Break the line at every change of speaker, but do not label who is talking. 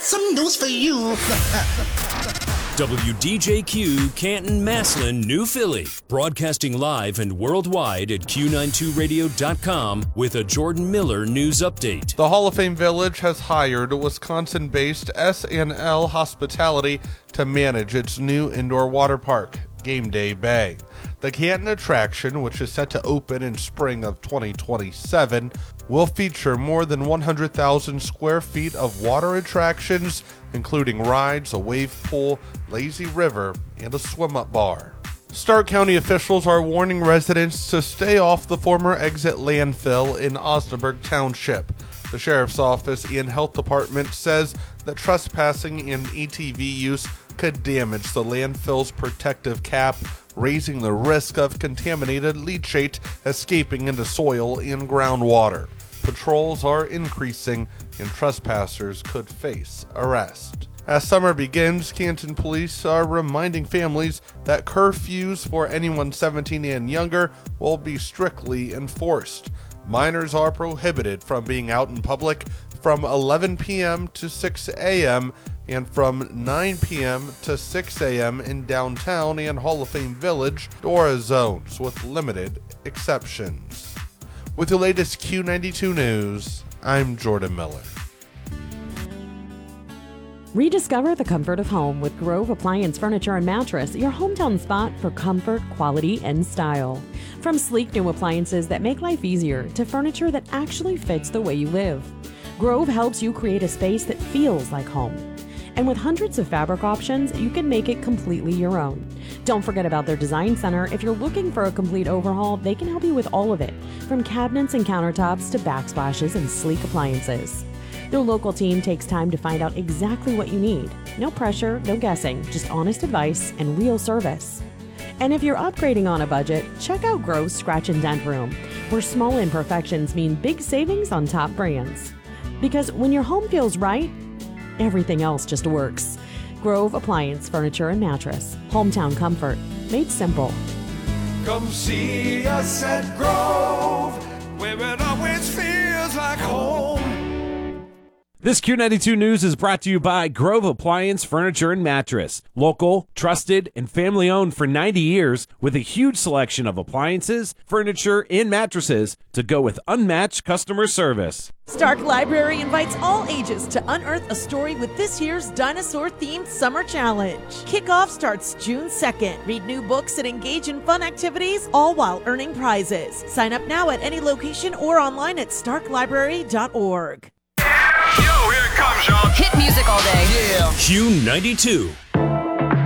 some news for you.
WDJQ Canton, Massillon, New Philly. Broadcasting live and worldwide at Q92radio.com with a Jordan Miller news update.
The Hall of Fame Village has hired Wisconsin-based S&L Hospitality to manage its new indoor water park, Game Day Bay. The Canton attraction, which is set to open in spring of 2027, will feature more than 100,000 square feet of water attractions, including rides, a wave pool, lazy river, and a swim-up bar. Stark County officials are warning residents to stay off the former exit landfill in Osnaburg Township. The Sheriff's Office and Health Department says that trespassing and ATV use could damage the landfill's protective cap, raising the risk of contaminated leachate escaping into soil and groundwater. Patrols are increasing and trespassers could face arrest. As summer begins, Canton police are reminding families that curfews for anyone 17 and younger will be strictly enforced. Minors are prohibited from being out in public from 11 p.m. to 6 a.m. and from 9 p.m. to 6 a.m. in downtown and Hall of Fame Village DORA zones with limited exceptions. With the latest Q92 news, I'm Jordan Miller.
Rediscover the comfort of home with Grove Appliance Furniture and Mattress, your hometown spot for comfort, quality, and style. From sleek new appliances that make life easier to furniture that actually fits the way you live, Grove helps you create a space that feels like home. And with hundreds of fabric options, you can make it completely your own. Don't forget about their design center. If you're looking for a complete overhaul, they can help you with all of it, from cabinets and countertops to backsplashes and sleek appliances. Their local team takes time to find out exactly what you need. No pressure, no guessing, just honest advice and real service. And if you're upgrading on a budget, check out Grove's Scratch and Dent Room, where small imperfections mean big savings on top brands. Because when your home feels right, everything else just works. Grove Appliance Furniture and Mattress. Hometown comfort. Made simple.
Come see us at Grove, where it always feels like home.
This Q92 News is brought to you by Grove Appliance Furniture and Mattress. Local, trusted, and family-owned for 90 years with a huge selection of appliances, furniture, and mattresses to go with unmatched customer service.
Stark Library invites all ages to unearth a story with this year's dinosaur-themed Summer Challenge. Kickoff starts June 2nd. Read new books and engage in fun activities, all while earning prizes. Sign up now at any location or online at starklibrary.org.
Yo, here it comes, y'all.
Hit music all day.
Yeah.
Q92.